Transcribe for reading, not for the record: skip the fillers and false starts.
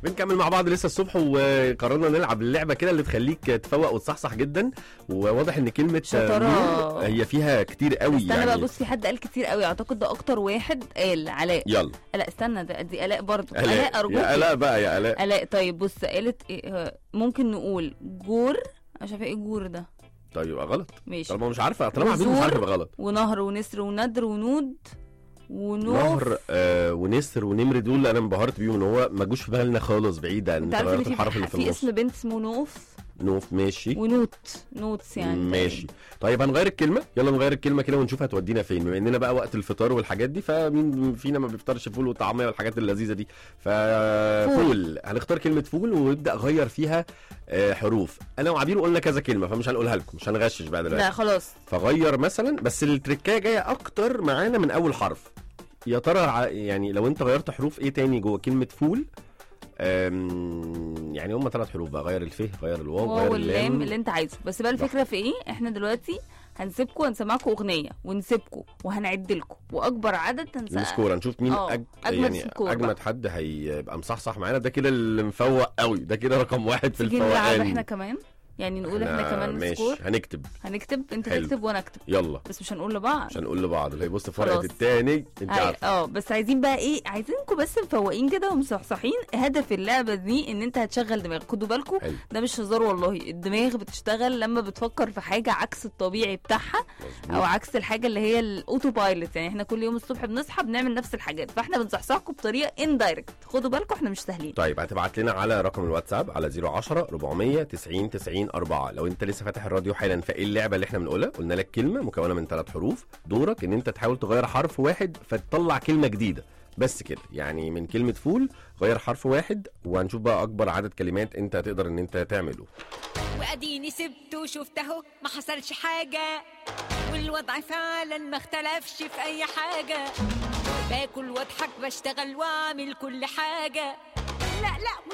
بنكمل مع بعض لسه الصبح، وقررنا نلعب اللعبه كده اللي تخليك تفوق وتصحصح جدا. وواضح ان كلمه شطارة هي فيها كتير قوي. استنى يعني بقى، بص في حد قال كتير قوي، اعتقد ده اكتر واحد قال. علاء. يلا لا استنى، دي الاء برضو. الاء ارجوك يا الاء بقى، يا الاء. الاء طيب بص قالت إيه، ممكن نقول جور. مش عارفه ايه جور ده. طيب يبقى غلط. ماشي. طالما مش عارفه، طالما عبيد مش عارفه يبقى غلط. ونهر ونسر وندر ونود ونوف. نهر ونسر ونمر، دول انا انبهرت بيهم ان هو ما جوش في بالنا خالص، بعيد عن انت عارف تغيرات ان الحرف اللي في في النص. اسم بنت اسمه نوف. نوف ماشي. نوتس يعني. ماشي. طيب هنغير الكلمه، يلا نغير الكلمه كده ونشوف هتودينا فين، بما اننا بقى وقت الفطار والحاجات دي، فمين فينا ما بيفطرش فول وطعميه والحاجات اللذيذه دي؟ ففول. هنختار كلمه فول ونبدا اغير فيها حروف. انا وعبير قلنا كذا كلمه، فمش هنقولها لكم، مش هنغشش بقى دلوقتي. لا خلاص. فغير مثلا، بس التركايه جايه اكتر معانا من اول حرف. يا ترى يعني لو انت غيرت حروف ايه تاني جوه كلمه فول؟ يعني هم 3 حروف بقى، غير الف، غير الواو، غير اللام اللي انت عايزه. بس بقى الفكره في ايه؟ احنا دلوقتي هنسيبكم، هنسمعكم اغنيه ونسيبكم وهنعد لكم، واكبر عدد السكور هنشوف مين اجمد حد هيبقى مصحصح معانا. ده كده اللي مفوق قوي، ده كده رقم 1 في الفوقان. احنا كمان يعني نقول احنا كمان السكور. هنكتب انت تكتب وانا اكتب. يلا. بس مش هنقول لبعض. اللي هيبص في ورقه التاني انت عارفه. بس عايزين بقى ايه؟ عايزينكم بس مفوقين كده ومصحصحين. هدف اللعبه دي ان انت هتشغل دماغك. خدوا بالكم ده مش هزار والله، الدماغ بتشتغل لما بتفكر في حاجه عكس الطبيعي بتاعها، او عكس الحاجه اللي هي الاوتو بايلوت. يعني احنا كل يوم الصبح بنصحى بنعمل نفس الحاجات، فاحنا بنصحصحكم بطريقه اندايركت. خدوا بالكم احنا مش سهلين. طيب هتبعت لنا على رقم الواتساب على 010 400 90 90 4. لو انت لسه فاتح الراديو حالا، فايه اللعبه اللي احنا بنقولها؟ قلنا لك كلمه مكونه من 3 حروف، دورك ان انت تحاول تغير حرف واحد فتطلع كلمه جديده. بس كده يعني، من كلمه فول غير حرف واحد، وهنشوف بقى اكبر عدد كلمات انت هتقدر ان انت تعمله. واديني سبته وشفت اهو ما حصلش حاجه، والوضع فعلا ما اختلفش في اي حاجه. باكل واضحك بشتغل واعمل كل حاجه. لا